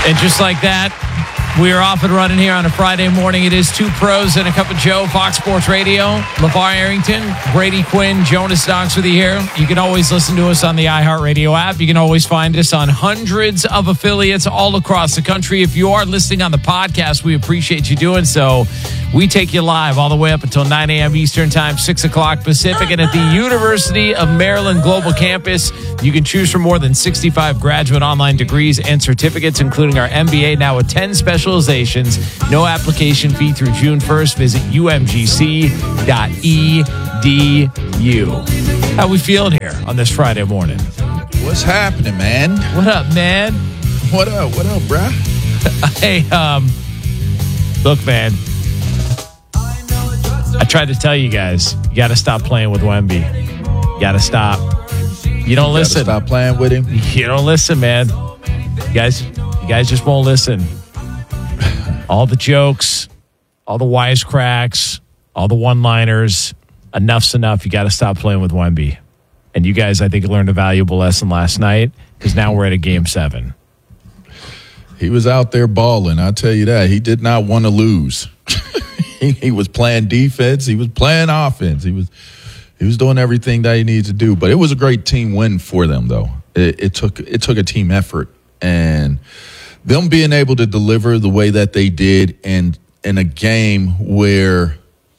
And just like that, we are off and running here on a Friday morning. It is Two Pros and a Cup of Joe, Fox Sports Radio. LeVar Arrington, Brady Quinn, Jonas Knox with you here. You can always listen to us on the iHeartRadio app. You can always find us on hundreds of affiliates all across the country. If you are listening on the podcast, we appreciate you doing so. We take you live all the way up until 9 a.m. Eastern Time, 6 o'clock Pacific. And at the University of Maryland Global Campus, you can choose from more than 65 graduate online degrees and certificates, including our MBA, now with 10 specializations. No application fee through June 1st. Visit umgc.edu. How we feeling here on this Friday morning? What's happening, man? What up, man? What up, bruh? Hey, look, man. I tried to tell you guys, you got to stop playing with Wemby. You got to stop. You don't listen. Stop playing with him. You don't listen, man. You guys just won't listen. All the jokes, all the wisecracks, all the one-liners. Enough's enough. You got to stop playing with Wemby. And you guys, I think, learned a valuable lesson last night because now we're at a Game 7. He was out there balling. I'll tell you that. He did not want to lose. He was playing defense. He was playing offense. He was doing everything that he needed to do. But it was a great team win for them, though. It took a team effort, and them being able to deliver the way that they did in a game where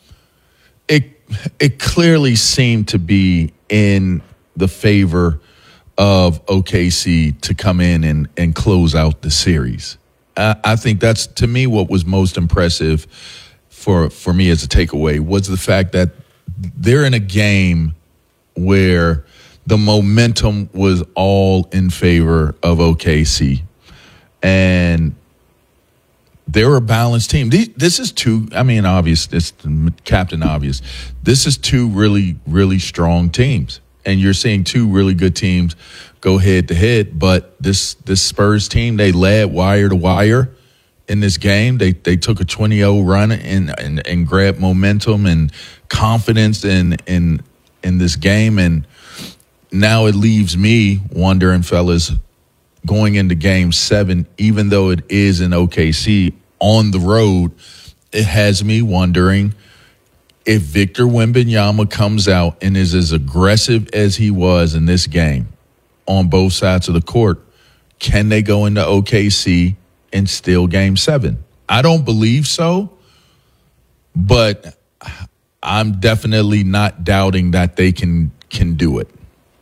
it clearly seemed to be in the favor of OKC to come in and close out the series. I think that's, to me, what was most impressive for me as a takeaway was the fact that they're in a game where the momentum was all in favor of OKC. And they're a balanced team. This is obvious. This Captain Obvious. This is two really, really strong teams. And you're seeing two really good teams go head to head. But this Spurs team, they led wire to wire in this game. They took a 20-0 run and grabbed momentum and confidence in this game. And now it leaves me wondering, fellas, going into Game 7, even though it is in OKC on the road, it has me wondering if Victor Wembanyama comes out and is as aggressive as he was in this game on both sides of the court, can they go into OKC and steal Game 7? I don't believe so, but I'm definitely not doubting that they can do it.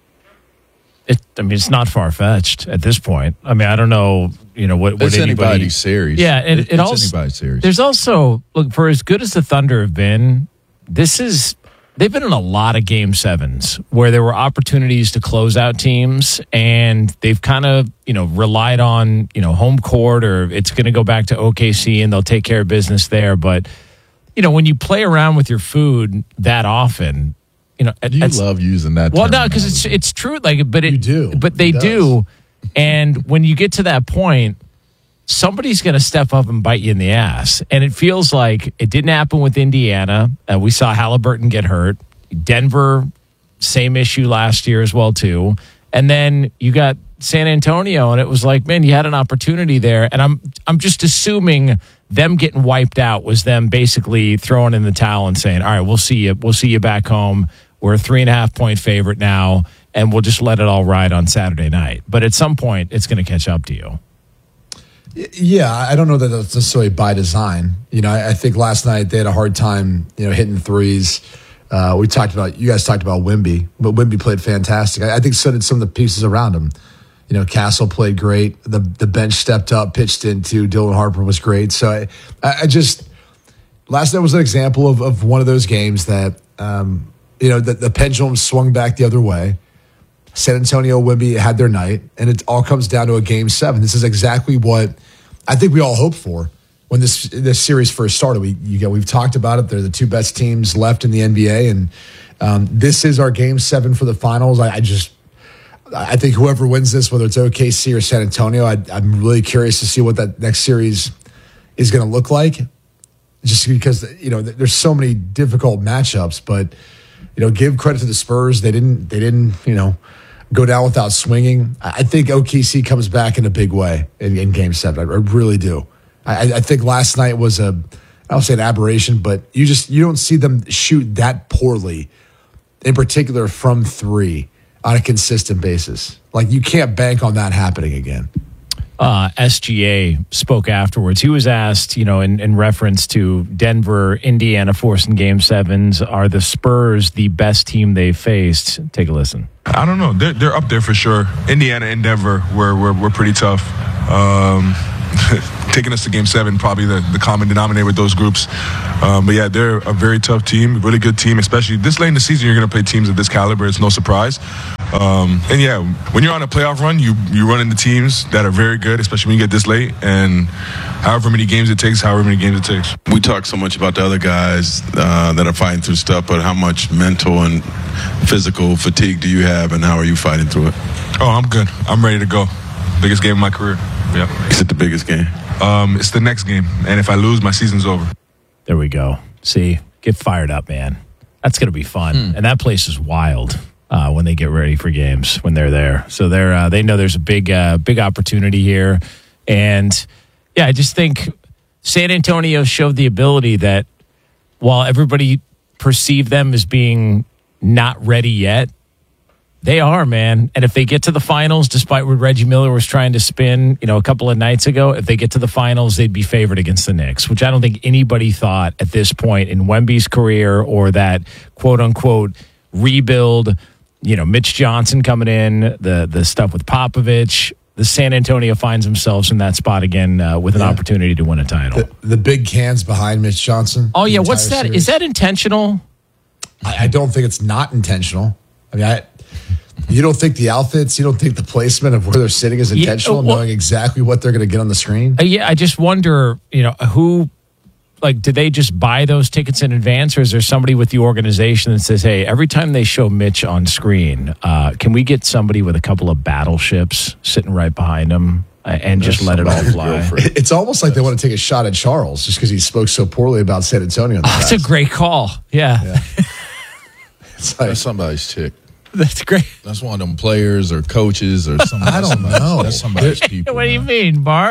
It's not far-fetched at this point. I mean, I don't know, what it's anybody's series. Yeah, and it's also anybody's series. There's also, look, for as good as the Thunder have been, they've been in a lot of Game 7s where there were opportunities to close out teams, and they've kind of, relied on, home court, or it's going to go back to OKC and they'll take care of business there. But, when you play around with your food that often, you love using that term. Well, no, because it's true. Like, but you do. But they do. And when you get to that point, somebody's going to step up and bite you in the ass. And it feels like it didn't happen with Indiana. We saw Halliburton get hurt. Denver, same issue last year as well, too. And then you got San Antonio, and it was like, man, you had an opportunity there. And I'm just assuming them getting wiped out was them basically throwing in the towel and saying, all right, we'll see you. We'll see you back home. We're a 3.5-point favorite now, and we'll just let it all ride on Saturday night. But at some point, it's going to catch up to you. Yeah, I don't know that that's necessarily by design. I think last night they had a hard time, hitting threes. You guys talked about Wemby, but Wemby played fantastic. I think so did some of the pieces around him. Castle played great. The bench stepped up, pitched into. Dylan Harper was great. So I just last night was an example of one of those games that the pendulum swung back the other way. San Antonio, Wemby had their night, and it all comes down to a Game 7. This is exactly what I think we all hoped for when this series first started. We've talked about it. They're the two best teams left in the NBA, and this is our Game 7 for the finals. I think whoever wins this, whether it's OKC or San Antonio, I'm really curious to see what that next series is going to look like. Just because there's so many difficult matchups, but give credit to the Spurs. They didn't go down without swinging. I think OKC comes back in a big way in Game 7. I really do. I think last night was I don't say an aberration, but you don't see them shoot that poorly, in particular from 3 on a consistent basis. Like, you can't bank on that happening again. SGA spoke afterwards. He was asked, in reference to Denver, Indiana forcing Game 7s, are the Spurs the best team they've faced? Take a listen. I don't know. They're up there for sure. Indiana and Denver were pretty tough. Taking us to Game 7, probably the common denominator with those groups. But yeah, they're a very tough team, really good team, especially this late in the season. You're going to play teams of this caliber. It's no surprise. And yeah, when you're on a playoff run, you run into teams that are very good, especially when you get this late. And however many games it takes. We talk so much about the other guys that are fighting through stuff, but how much mental and physical fatigue do you have, and how are you fighting through it? Oh, I'm good. I'm ready to go. Biggest game of my career. Yep. Is it the biggest game? It's the next game, and if I lose, my season's over. There we go. See, get fired up, man. That's going to be fun. And that place is wild when they get ready for games, when they're there. So they know there's a big opportunity here. And, yeah, I just think San Antonio showed the ability that while everybody perceived them as being not ready yet, they are, man. And if they get to the finals, despite what Reggie Miller was trying to spin, a couple of nights ago, if they get to the finals, they'd be favored against the Knicks, which I don't think anybody thought at this point in Wemby's career, or that quote-unquote rebuild, Mitch Johnson coming in, the stuff with Popovich. The San Antonio finds themselves in that spot again with an opportunity to win a title. The big cans behind Mitch Johnson. Oh, yeah. What's that? Series. Is that intentional? I don't think it's not intentional. I mean, you don't think the outfits, you don't think the placement of where they're sitting is intentional, knowing exactly what they're going to get on the screen? Yeah, I just wonder, who, did they just buy those tickets in advance, or is there somebody with the organization that says, hey, every time they show Mitch on screen, can we get somebody with a couple of battleships sitting right behind him and just let it all fly? It's almost like they want to take a shot at Charles just because he spoke so poorly about San Antonio. That's a great call. Yeah. It's like, That's somebody's chick. That's great. That's one of them players or coaches or somebody. I don't know. That's somebody's people. What do you mean, Bar?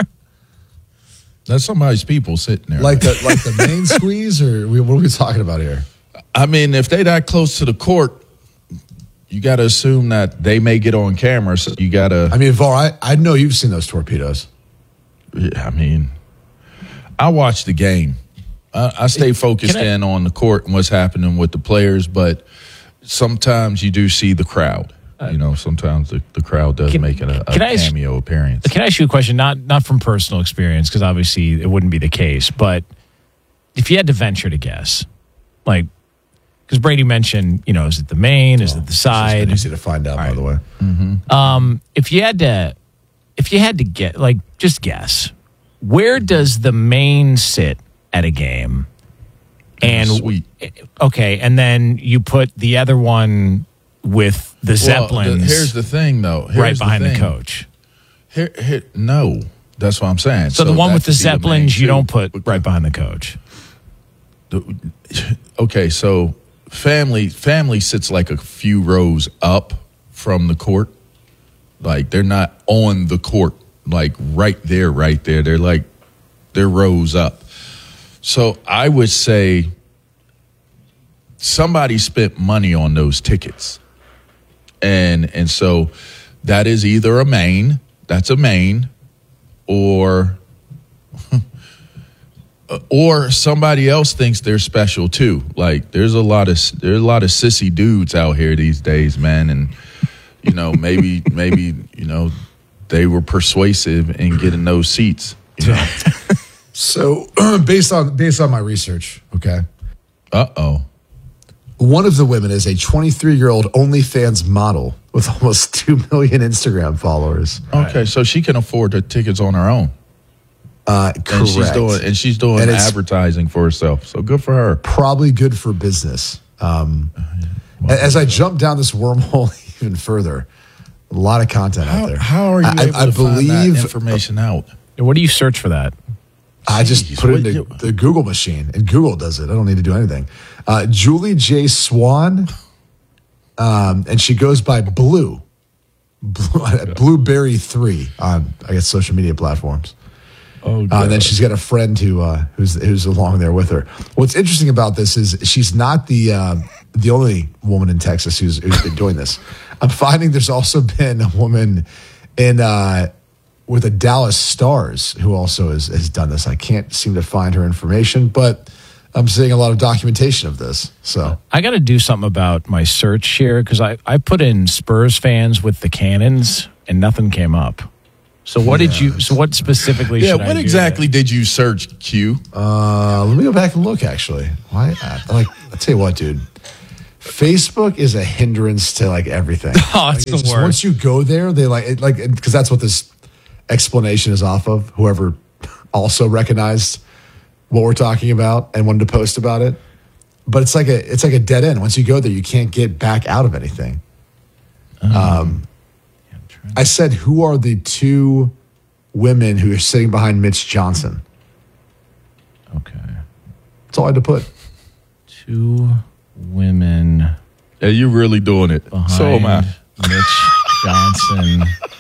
That's somebody's people sitting there. like the main squeeze, or what are we talking about here? I mean, if they that close to the court, you got to assume that they may get on camera. So you got to. I mean, Var, I know you've seen those torpedoes. Yeah, I mean, I watch the game. I stay focused in on the court and what's happening with the players, but sometimes you do see the crowd. Sometimes the crowd does make a cameo appearance. Can I ask you a question? Not from personal experience, because obviously it wouldn't be the case. But if you had to venture to guess, because Brady mentioned, is it the main? Is it the side? It's easy to find out, by the way. Mm-hmm. If you had to get, just guess, where does the main sit at a game? And Sweet. Okay, and then you put the other one with the Zeppelins. Here's the thing, though. Right behind the coach. No, that's what I'm saying. So the one with the Zeppelins, you don't put right behind the coach. Okay, so family sits like a few rows up from the court. Like, they're not on the court, like right there. They're rows up. So I would say somebody spent money on those tickets. And so that is either that's a main, or somebody else thinks they're special too. Like, there's a lot of sissy dudes out here these days, man, and maybe they were persuasive in getting those seats. So based on my research, okay. One of the women is a 23-year-old OnlyFans model with almost 2 million Instagram followers. Okay, so she can afford the tickets on her own. Correct. And she's doing advertising for herself. So good for her. Probably good for business. As I jump down this wormhole even further, a lot of content out there. How are you able to find that information out? What do you search for that? I just put it into the Google machine, and Google does it. I don't need to do anything. Julie J. Swan, and she goes by Blue. Blueberry 3 on, I guess, social media platforms. Oh, and then she's got a friend who's along there with her. What's interesting about this is she's not the only woman in Texas who's been doing this. I'm finding there's also been a woman with the Dallas Stars who also has done this. I can't seem to find her information, but I'm seeing a lot of documentation of this. So I got to do something about my search here because I put in Spurs fans with the Cannons and nothing came up. So what did you? So what specifically? Yeah, should I what do exactly did you search, Q? let me go back and look. Actually, why? I'll tell you what, dude. Facebook is a hindrance to like everything. Oh, it's the worst. Once you go there, they because that's what this explanation is off of. Whoever also recognized what we're talking about and wanted to post about it, but it's like a dead end. Once you go there, you can't get back out of anything. I said, who are the two women who are sitting behind Mitch Johnson? Okay, that's all I had to put. Two women. Yeah, you're really doing it. So am I. Mitch Johnson,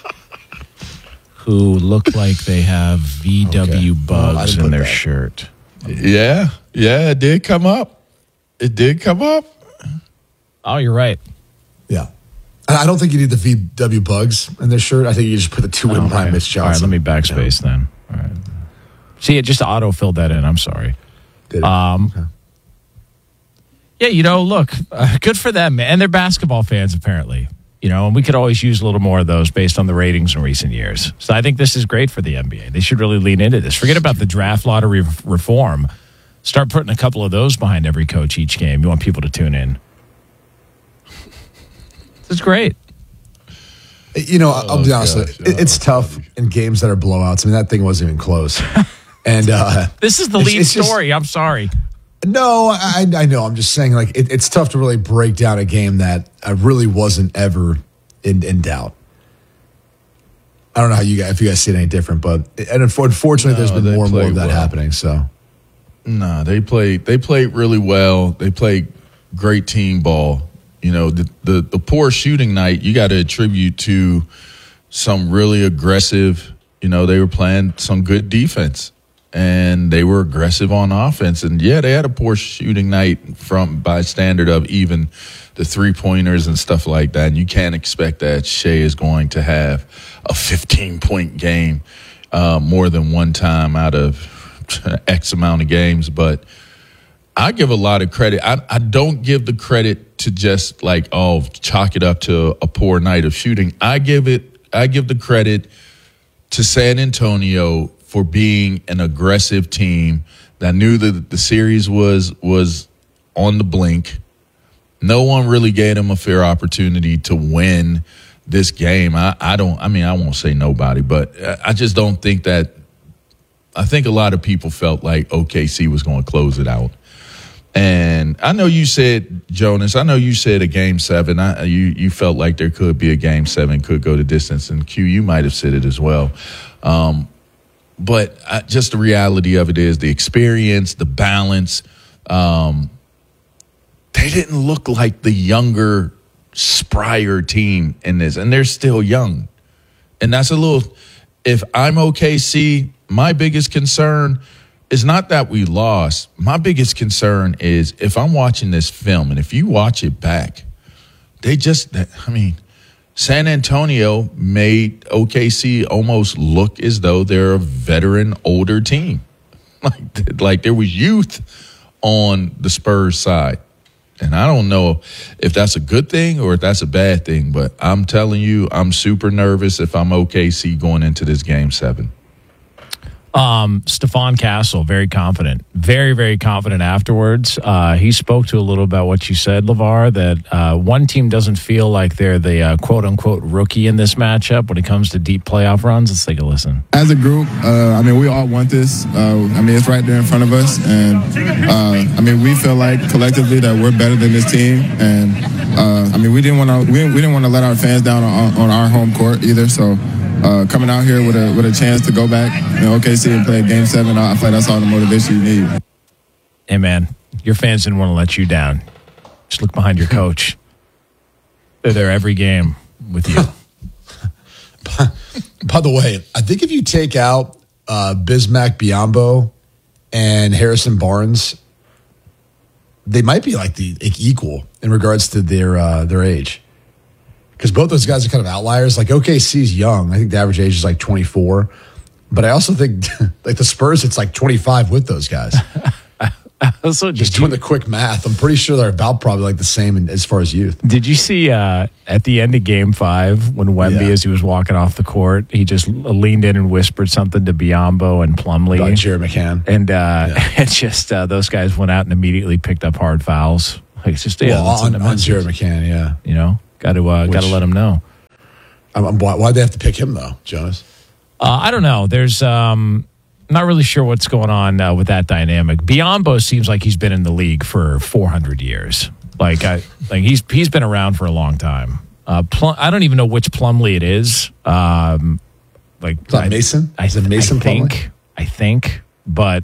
who look like they have VW bugs in their shirt. Yeah, it did come up. Oh, you're right. Yeah. I don't think you need the VW bugs in their shirt. I think you just put the two women behind Mitch Johnson. All right, let me backspace then. All right. See, it just auto-filled that in. I'm sorry. Did it? Okay. Yeah, look, good for them. And they're basketball fans, apparently. And we could always use a little more of those based on the ratings in recent years. So I think this is great for the NBA. They should really lean into this. Forget about the draft lottery reform. Start putting a couple of those behind every coach each game. You want people to tune in. This is great. I'll be honest. It's tough in games that are blowouts. I mean, that thing wasn't even close. And this is the lead story. I'm sorry. No, I know. I'm just saying, like, it's tough to really break down a game that really wasn't ever in doubt. I don't know if you guys see it any different, but unfortunately, there's been more and more of that happening. So, no, they played really well. They played great team ball. The poor shooting night you got to attribute to some really aggressive. They were playing some good defense. And they were aggressive on offense. And, yeah, they had a poor shooting night by standard of even the three-pointers and stuff like that. And you can't expect that Shea is going to have a 15-point game more than one time out of X amount of games. But I give a lot of credit. I don't give the credit to just chalk it up to a poor night of shooting. I give the credit to San Antonio for being an aggressive team that knew that the series was on the blink. No one really gave them a fair opportunity to win this game. I won't say nobody, but I just don't think that. I think a lot of people felt like OKC was going to close it out. And I know you said, Jonas, a Game 7. You felt like there could be a Game 7, could go to distance. And Q, you might have said it as well. But just the reality of it is the experience, the balance. They didn't look like the younger, sprier team in this, and they're still young. And that's a little. If I'm OKC, my biggest concern is not that we lost. My biggest concern is if I'm watching this film, and if you watch it back, San Antonio made OKC almost look as though they're a veteran, older team. Like there was youth on the Spurs side. And I don't know if that's a good thing or if that's a bad thing, but I'm telling you, I'm super nervous if I'm OKC going into this Game 7. Stephon Castle, very confident. Very, very confident afterwards. He spoke to a little about what you said, LeVar, that one team doesn't feel like they're the quote-unquote rookie in this matchup when it comes to deep playoff runs. Let's take a listen. As a group, we all want this. It's right there in front of us. And, we feel like collectively that we're better than this team. And, we didn't want to let our fans down on our home court either. So, coming out here with a chance to go back in OKC and play Game 7, I feel like that's all the motivation you need. Hey, man, your fans didn't want to let you down. Just look behind your coach. They're there every game with you. By the way, I think if you take out Bismack Biyombo and Harrison Barnes, they might be like equal in regards to their age. Because both those guys are kind of outliers. Like OKC's young. I think the average age is like 24. But I also think like the Spurs, it's like 25 with those guys. Also, just doing the quick math, I'm pretty sure they're about probably like the same as far as youth. Did you see at the end of Game 5 when Wemby, as he was walking off the court, he just leaned in and whispered something to Biyombo and Plumlee about Jared McCann, and just those guys went out and immediately picked up hard fouls. Like it's just on Jared McCann, got to let him know. Why'd they have to pick him though, Jonas? I don't know. There's not really sure what's going on with that dynamic. Biyombo seems like he's been in the league for 400 years. He's been around for a long time. I don't even know which Plumlee it is. Is that Mason? Is it Mason Plumlee? I think, but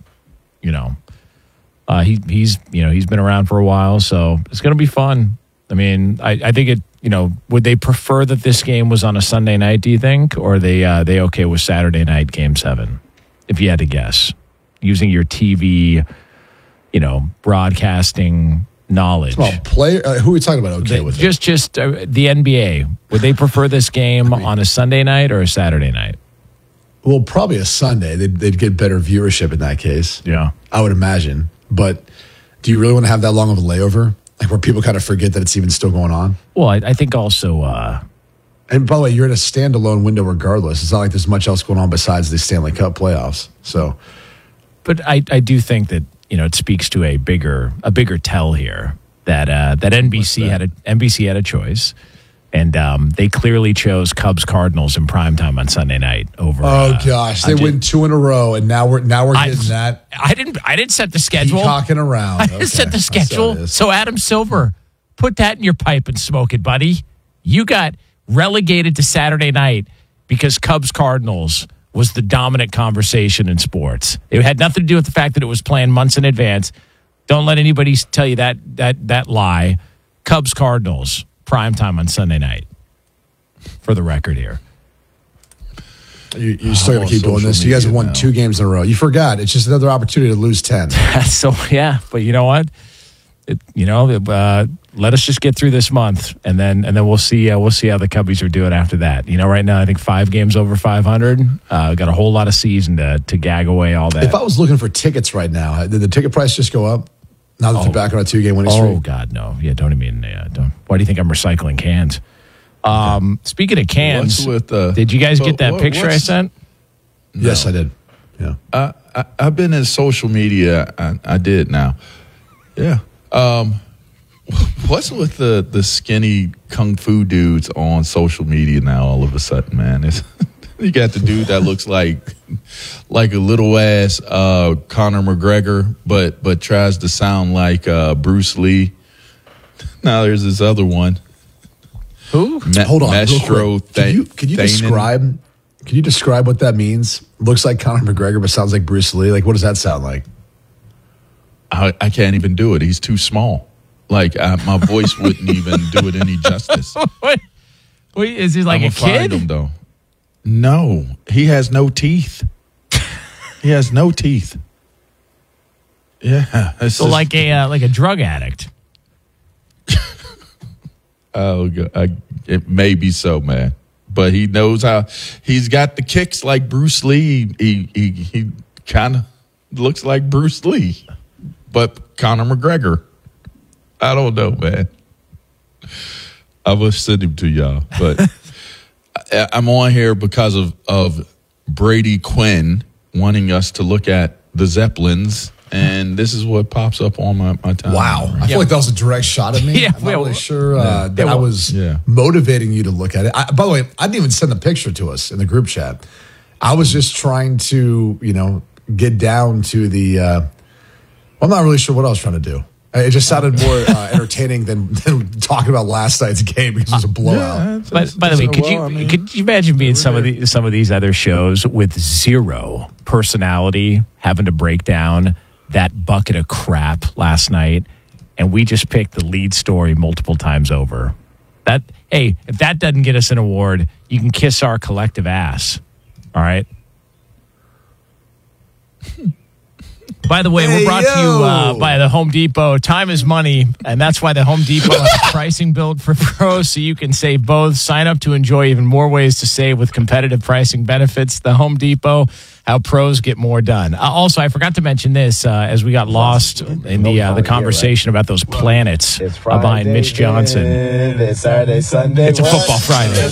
he's been around for a while, so it's going to be fun. I mean, I think it. Would they prefer that this game was on a Sunday night? Do you think, or are they okay with Saturday night Game 7? If you had to guess, using your TV, broadcasting knowledge. Well, who are we talking about? Okay, with just the NBA. Would they prefer this game on a Sunday night or a Saturday night? Well, probably a Sunday. They'd get better viewership in that case. Yeah, I would imagine. But do you really want to have that long of a layover, like where people kind of forget that it's even still going on? Well, I think also. And by the way, you're in a standalone window regardless. It's not like there's much else going on besides the Stanley Cup playoffs. So, but I do think that it speaks to a bigger tell here that NBC had a choice, and they clearly chose Cubs Cardinals in primetime on Sunday night over. Oh gosh, they win 2 in a row, and now we're getting that. I didn't set the schedule. Peacocking around. I didn't set the schedule. So Adam Silver, put that in your pipe and smoke it, buddy. You got relegated to Saturday night because Cubs Cardinals was the dominant conversation in sports. It had nothing to do with the fact that it was planned months in advance. Don't let anybody tell you that lie. Cubs Cardinals primetime on Sunday night. For the record here, you're still going to keep doing this. You guys have won 2 games in a row. You forgot. It's just another opportunity to lose 10. So yeah, but you know what? Let us just get through this month, and then we'll see how the Cubbies are doing after that. Right now I think 5 games over 500. Got a whole lot of season to gag away all that. If I was looking for tickets right now, did the ticket price just go up? Now that they're back on a 2-game winning streak. Oh God, no! Yeah, don't even. Why do you think I'm recycling cans? Speaking of cans, did you guys get that picture I sent? No. Yes, I did. Yeah, I've been in social media. I did now. Yeah. What's with the skinny kung fu dudes on social media now? All of a sudden, man, you got the dude that looks like a little ass Conor McGregor, but tries to sound like Bruce Lee. Now there's this other one. Who? Hold on, Mestro. Could you describe what that means? Looks like Conor McGregor, but sounds like Bruce Lee. Like, what does that sound like? I can't even do it. He's too small. Like my voice wouldn't even do it any justice. Wait, is he like a kid? Find him, though. No, he has no teeth. He has no teeth. Yeah, so like a drug addict. Oh, it may be so, man. But he knows how. He's got the kicks like Bruce Lee. He kind of looks like Bruce Lee, but Conor McGregor. I don't know, man. I will send him to y'all, but I'm on here because of Brady Quinn wanting us to look at the Zeppelins, and this is what pops up on my timeline. Wow. I feel like that was a direct shot at me. I'm not really sure that I was motivating you to look at it. By the way, I didn't even send the picture to us in the group chat. I was just trying to, get down to the I'm not really sure what I was trying to do. It just sounded more entertaining than talking about last night's game because it was a blowout. But by the way, could you imagine being some of these other shows with zero personality, having to break down that bucket of crap last night, and we just picked the lead story multiple times over? Hey, if that doesn't get us an award, you can kiss our collective ass. All right? By the way, we're brought to you by the Home Depot. Time is money, and that's why the Home Depot has a pricing built for pros, so you can save both. Sign up to enjoy even more ways to save with competitive pricing benefits. The Home Depot, how pros get more done. Also, I forgot to mention this as we got lost in the conversation about those planets behind Mitch Johnson. It's Saturday, Sunday. It's a football Friday.